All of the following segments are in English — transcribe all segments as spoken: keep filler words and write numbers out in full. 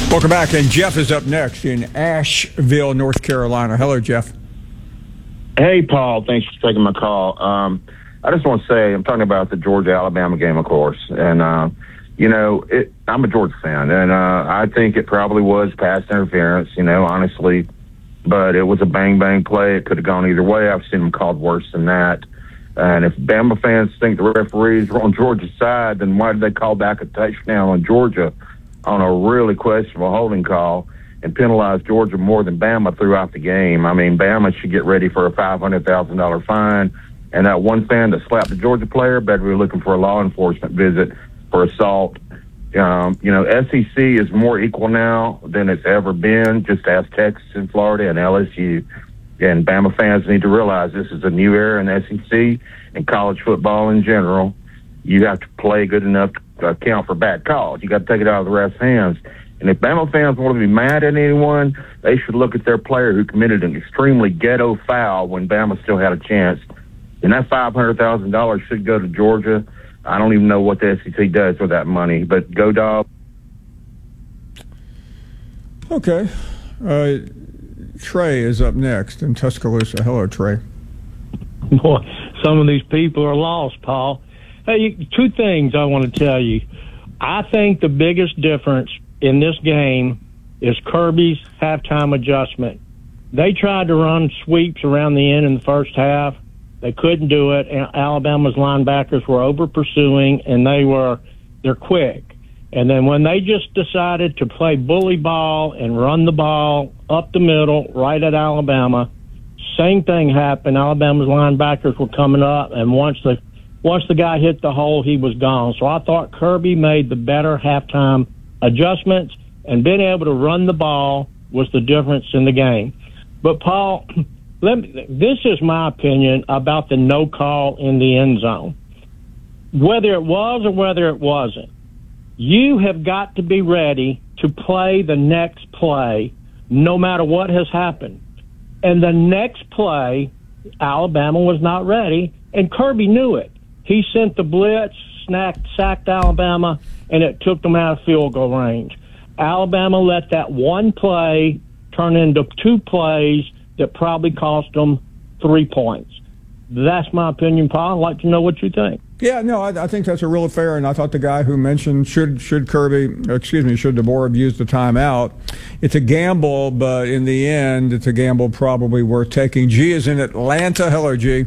Welcome back, and Jeff is up next in Asheville, North Carolina. Hello, Jeff. Hey, Paul. Thanks for taking my call. Um, I just want to say, I'm talking about the Georgia-Alabama game, of course. And, uh, you know, it, I'm a Georgia fan, and uh, I think it probably was pass interference, you know, honestly. But it was a bang-bang play. It could have gone either way. I've seen them called worse than that. And if Bama fans think the referees were on Georgia's side, then why did they call back a touchdown on Georgia on a really questionable holding call and penalize Georgia more than Bama throughout the game? I mean, Bama should get ready for a five hundred thousand dollars fine. And that one fan that slapped the Georgia player better be looking for a law enforcement visit for assault. Um, you know, S E C is more equal now than it's ever been. Just ask Texas and Florida and L S U. And Bama fans need to realize this is a new era in the S E C and college football in general. You have to play good enough to account for bad calls. You got to take it out of the ref's hands. And if Bama fans want to be mad at anyone, they should look at their player who committed an extremely ghetto foul when Bama still had a chance. And that five hundred thousand dollars should go to Georgia. I don't even know what the S E C does with that money, but go dog. Okay. Uh, Trey is up next in Tuscaloosa. Hello, Trey. Boy, some of these people are lost, Paul. Hey, two things I want to tell you. I think the biggest difference in this game is Kirby's halftime adjustment. They tried to run sweeps around the end in the first half. They couldn't do it. And Alabama's linebackers were over pursuing, and they were they're quick. And then when they just decided to play bully ball and run the ball up the middle, right at Alabama, same thing happened. Alabama's linebackers were coming up, and once the once the guy hit the hole, he was gone. So I thought Kirby made the better halftime adjustments, and being able to run the ball was the difference in the game. But, Paul, let me, this is my opinion about the no call in the end zone. Whether it was or whether it wasn't, you have got to be ready to play the next play no matter what has happened. And the next play, Alabama was not ready, and Kirby knew it. He sent the blitz, snacked, sacked Alabama, and it took them out of field goal range. Alabama let that one play turn into two plays that probably cost them three points. That's my opinion, Paul. I'd like to know what you think. Yeah, no, I, I think that's a real fair, and I thought the guy who mentioned should should Kirby, excuse me, should DeBoer have used the timeout. It's a gamble, but in the end, it's a gamble probably worth taking. G is in Atlanta. Hello, G.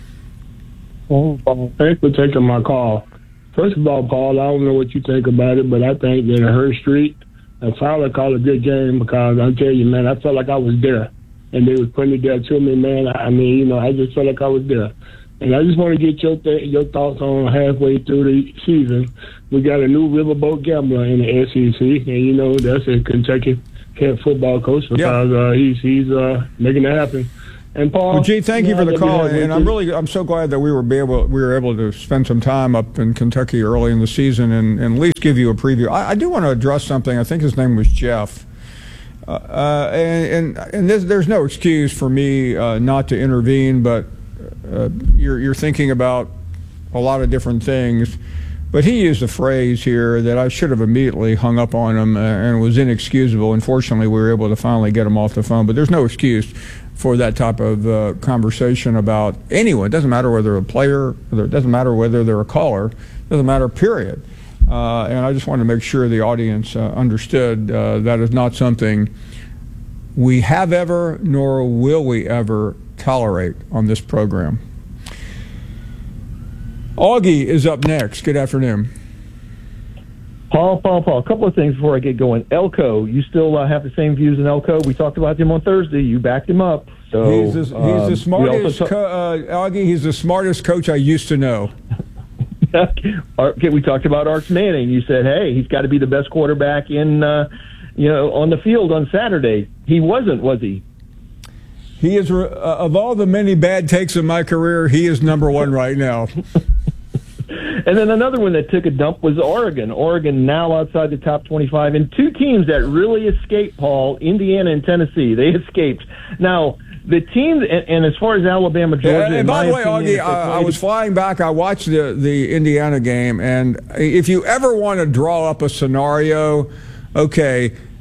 Well, thanks for taking my call. First of all, Paul, I don't know what you think about it, but I think that Hurst Street and Fowler called a good game because I tell you, man, I felt like I was there. And they was putting it there to me, man. I mean, you know, I just felt like I was there. And I just want to get your th- your thoughts on halfway through the season. We got a new riverboat gambler in the S E C, and, you know, that's a Kentucky head football coach because yeah. uh, he's he's uh, making it happen. And Paul, well, Gee, thank you, know, you for the call, and I'm really I'm so glad that we were be able we were able to spend some time up in Kentucky early in the season and, and at least give you a preview. I, I do want to address something. I think his name was Jeff. Uh, and and, and this, there's no excuse for me uh, not to intervene, but uh, you're you're thinking about a lot of different things. But he used a phrase here that I should have immediately hung up on him, uh, and it was inexcusable. Unfortunately, we were able to finally get him off the phone. But there's no excuse for that type of uh, conversation about anyone. It doesn't matter whether they're a player, it doesn't matter whether they're a caller, it doesn't matter, period. Uh, and I just wanted to make sure the audience uh, understood uh, that is not something we have ever, nor will we ever tolerate on this program. Augie is up next. Good afternoon. Paul, Paul, Paul, a couple of things before I get going. Elko, you still uh, have the same views in Elko? We talked about him on Thursday. You backed him up. So He's the, he's um, the smartest, ta- co- uh, Augie, he's the smartest coach I used to know. Okay, we talked about Arch Manning. You said, hey, he's got to be the best quarterback in, uh, you know, on the field on Saturday. He wasn't, was he? He is, uh, of all the many bad takes in my career, he is number one right now. And then another one that took a dump was Oregon. Oregon now outside the top twenty-five. And two teams that really escaped, Paul, Indiana and Tennessee. They escaped. Now, the team, and, and as far as Alabama, Georgia, yeah, and by the way, Augie, I, I was flying back. I watched the, the Indiana game, and if you ever want to draw up a scenario, okay,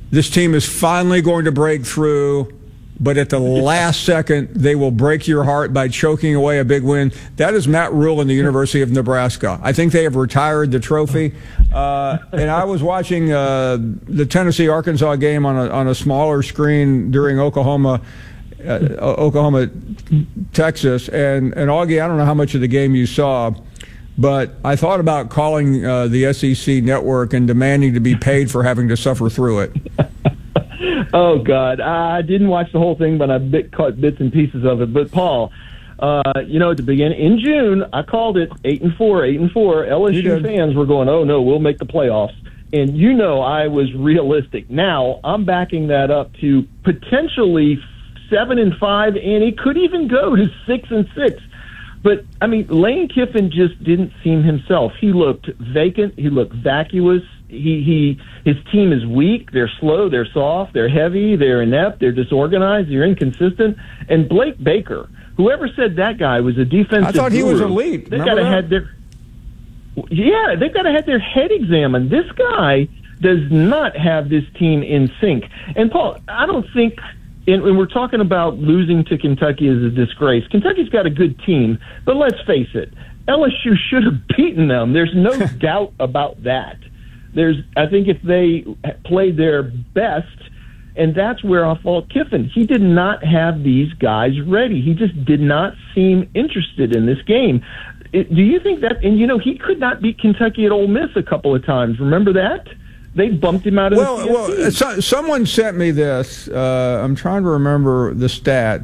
this team is finally going to break through, but at the last second, they will break your heart by choking away a big win. That is Matt Rule and the University of Nebraska. I think they have retired the trophy. Uh, and I was watching uh, the Tennessee-Arkansas game on a, on a smaller screen during Oklahoma, uh, Oklahoma, Texas. And, and Augie, I don't know how much of the game you saw, but I thought about calling uh, the S E C network and demanding to be paid for having to suffer through it. Oh, God. I didn't watch the whole thing, but I bit, caught bits and pieces of it. But, Paul, uh, you know, at the beginning, in June, I called it eight and four, eight and four. L S U fans were going, oh, no, we'll make the playoffs. And, you know, I was realistic. Now, I'm backing that up to potentially seven and five, and it could even go to six and six. But, I mean, Lane Kiffin just didn't seem himself. He looked vacant. He looked vacuous. He, he, his team is weak. They're slow. They're soft. They're heavy. They're inept. They're disorganized. They're inconsistent. And Blake Baker, whoever said that guy was a defensive I thought he guru, was elite. They've got to have their, yeah, they've got to have their head examined. This guy does not have this team in sync. And Paul, I don't think. And we're talking about losing to Kentucky as a disgrace. Kentucky's got a good team, but let's face it, L S U should have beaten them. There's no doubt about that. There's, I think if they played their best, and that's where I fault Kiffin. He did not have these guys ready. He just did not seem interested in this game. It, do you think that, and you know, he could not beat Kentucky at Ole Miss a couple of times. Remember that? They bumped him out of well, the Well, well, so, someone sent me this. Uh, I'm trying to remember the stat.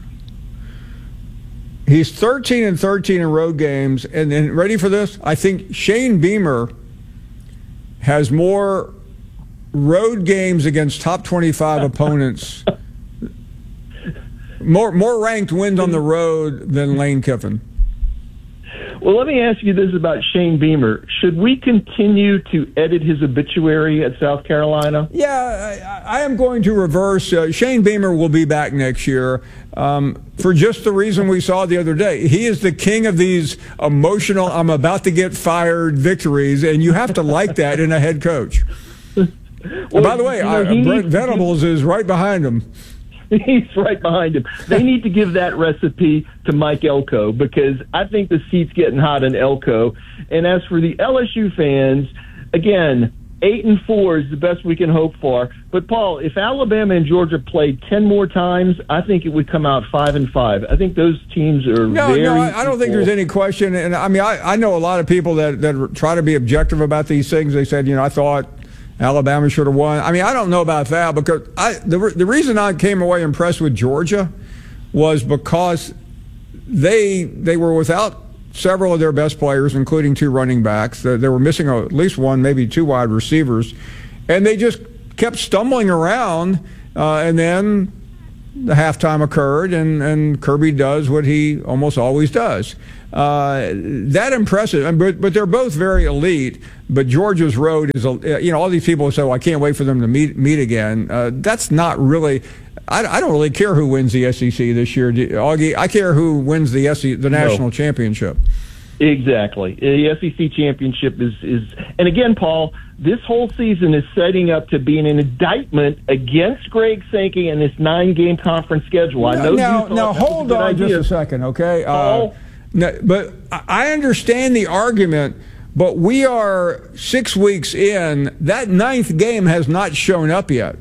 He's thirteen and thirteen in road games, and then ready for this? I think Shane Beamer has more road games against top twenty-five opponents, more more ranked wins on the road than Lane Kiffin. Well, let me ask you this about Shane Beamer. Should we continue to edit his obituary at South Carolina? Yeah, I, I am going to reverse. Uh, Shane Beamer will be back next year um, for just the reason we saw the other day. He is the king of these emotional, I'm about to get fired victories, and you have to like that in a head coach. Well, and by the way, you know, I, Brent Venables is right behind him. He's right behind him. They need to give that recipe to Mike Elko because I think the seat's getting hot in Elko. And as for the L S U fans, again, eight and four is the best we can hope for. But Paul, if Alabama and Georgia played ten more times, I think it would come out five and five. I think those teams are no, very. No, I, I don't think there's any question. And I mean, I, I know a lot of people that that try to be objective about these things. They said, you know, I thought Alabama should have won. I mean, I don't know about that because I the the reason I came away impressed with Georgia was because they they were without several of their best players, including two running backs. They, they were missing at least one, maybe two wide receivers, and they just kept stumbling around. Uh, and then the halftime occurred, and, and Kirby does what he almost always does. Uh, that impressive, but but they're both very elite. But Georgia's road is, a, you know, all these people say, "Well, I can't wait for them to meet meet again." Uh, that's not really. I, I don't really care who wins the S E C this year, Augie. I care who wins the S E C, the national no. championship. Exactly, the S E C championship is is, and again, Paul, this whole season is setting up to be an indictment against Greg Sankey and this nine-game conference schedule. I know. Now, now hold on idea. just a second, okay? Paul, uh, no, but I understand the argument. But we are six weeks in. That ninth game has not shown up yet.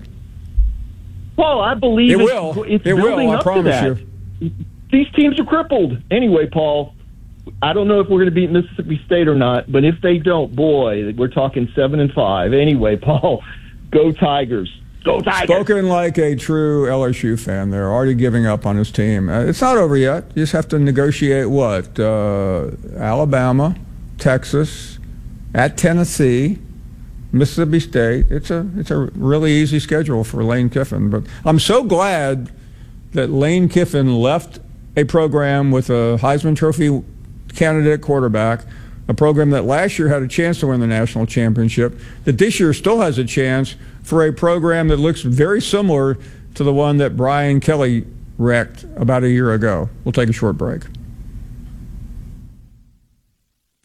Well, I believe it it's, will. It's it building will. I up promise to that. you. These teams are crippled. Anyway, Paul, I don't know if we're going to beat Mississippi State or not, but if they don't, boy, we're talking seven and five. Anyway, Paul, go Tigers. Go Tigers. Spoken like a true L S U fan. They're already giving up on his team. Uh, it's not over yet. You just have to negotiate what? Uh, Alabama, Texas, at Tennessee, Mississippi State. It's a it's a really easy schedule for Lane Kiffin. But I'm so glad that Lane Kiffin left a program with a Heisman Trophy candidate quarterback, a program that last year had a chance to win the national championship, that this year still has a chance for a program that looks very similar to the one that Brian Kelly wrecked about a year ago. We'll take a short break.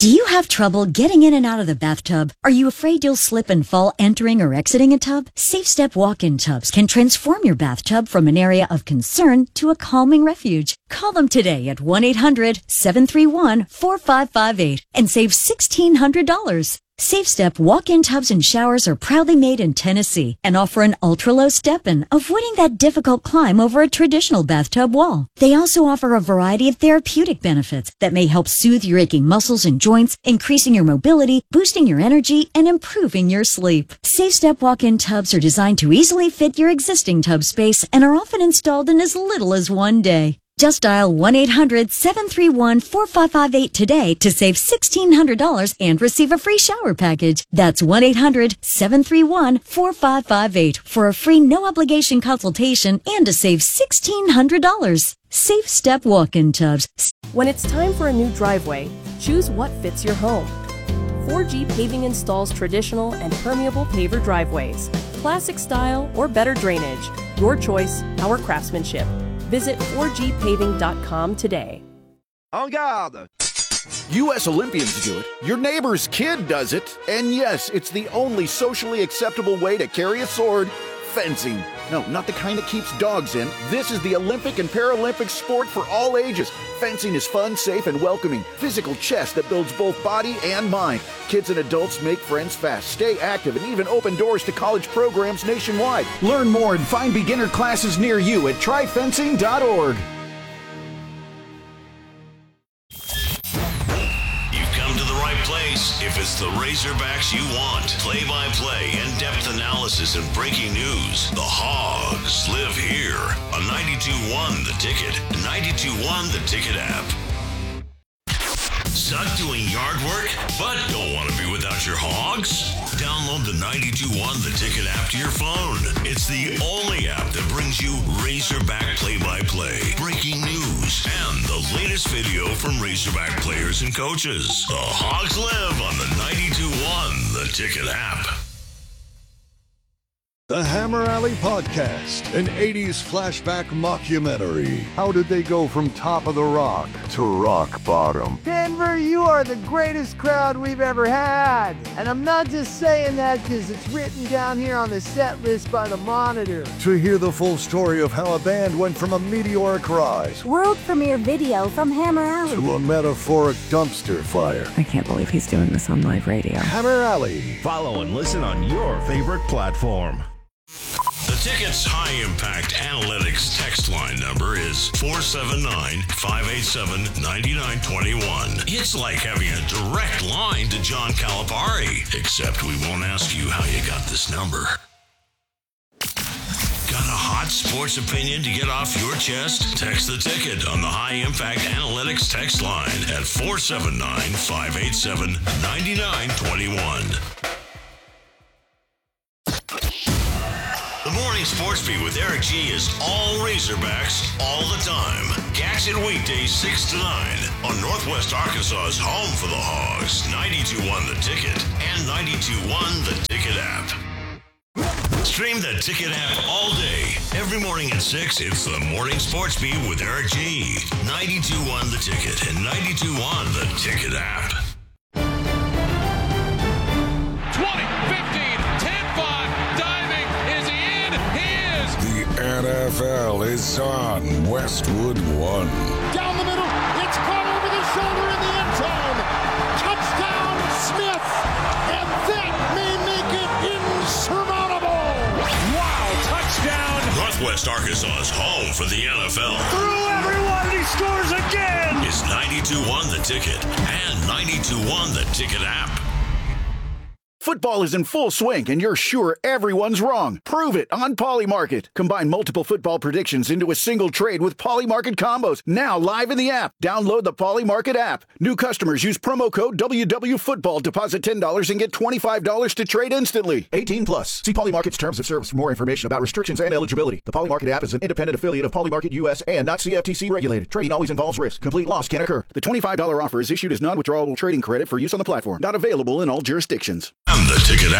Do you have trouble getting in and out of the bathtub? Are you afraid you'll slip and fall entering or exiting a tub? Safe Step walk-in tubs can transform your bathtub from an area of concern to a calming refuge. Call them today at one eight hundred seven three one four five five eight and save sixteen hundred dollars. Safe Step walk-in tubs and showers are proudly made in Tennessee and offer an ultra-low step-in, avoiding that difficult climb over a traditional bathtub wall. They also offer a variety of therapeutic benefits that may help soothe your aching muscles and joints, increasing your mobility, boosting your energy, and improving your sleep. Safe Step walk-in tubs are designed to easily fit your existing tub space and are often installed in as little as one day. Just dial one eight hundred seven three one four five five eight today to save sixteen hundred dollars and receive a free shower package. That's one eight hundred seven three one four five five eight for a free no-obligation consultation and to save sixteen hundred dollars. Safe Step walk-in tubs. When it's time for a new driveway, choose what fits your home. four G Paving installs traditional and permeable paver driveways, classic style or better drainage. Your choice, our craftsmanship. Visit four G paving dot com today. En garde! U S Olympians do it, your neighbor's kid does it, and yes, it's the only socially acceptable way to carry a sword, fencing. No, not the kind that keeps dogs in. This is the Olympic and Paralympic sport for all ages. Fencing is fun, safe, and welcoming. Physical chess that builds both body and mind. Kids and adults make friends fast, stay active, and even open doors to college programs nationwide. Learn more and find beginner classes near you at try fencing dot org. If it's the Razorbacks you want, play-by-play, in-depth analysis, and breaking news, the Hogs live here on ninety-two one The Ticket, ninety-two one The Ticket app. Stuck doing yard work, but don't want to be without your Hogs? Download the ninety-two one The Ticket app to your phone. It's the only app that brings you Razorback play-by-play, breaking news, and the latest video from Razorback players and coaches. The Hogs live on the ninety-two one The Ticket app. The Hammer Alley Podcast, an eighties flashback mockumentary. How did they go from top of the rock to rock bottom? Denver, you are the greatest crowd we've ever had. And I'm not just saying that because it's written down here on the set list by the Monitor. To hear the full story of how a band went from a meteoric rise, world premiere video from Hammer Alley, to a metaphoric dumpster fire. I can't believe he's doing this on live radio. Hammer Alley. Follow and listen on your favorite platform. The Ticket's high-impact analytics text line number is four seven nine, five eight seven, nine nine two one. It's like having a direct line to John Calipari, except we won't ask you how you got this number. Got a hot sports opinion to get off your chest? Text The Ticket on the high-impact analytics text line at four seven nine, five eight seven, nine nine two one. The Morning Sports Beat with Eric G is all Razorbacks all the time. Catch it weekdays six to nine on Northwest Arkansas's home for the Hogs, ninety-two one The Ticket and ninety-two one The Ticket app. Stream the Ticket app all day. Every morning at six, it's the Morning Sports Beat with Eric G. ninety-two one The Ticket and ninety-two one The Ticket app. twenty, fifteen, ten, five, diving, is he in? He is! The N F L is on Westwood One. Down the middle, it's caught over the shoulder in the end zone. Touchdown, Smith! And that may make it insurmountable! Wow, touchdown! Northwest Arkansas's home for the N F L. Through everyone, he scores again! It's ninety-two one The Ticket and ninety-two one The Ticket app. Football is in full swing, and you're sure everyone's wrong. Prove it on Polymarket. Combine multiple football predictions into a single trade with Polymarket combos. Now live in the app. Download the Polymarket app. New customers use promo code W W Football. Deposit ten dollars and get twenty-five dollars to trade instantly. eighteen plus. See Polymarket's terms of service for more information about restrictions and eligibility. The Polymarket app is an independent affiliate of Polymarket U S and not C F T C regulated. Trading always involves risk. Complete loss can occur. The twenty-five dollars offer is issued as non-withdrawable trading credit for use on the platform. Not available in all jurisdictions. And the Ticket app.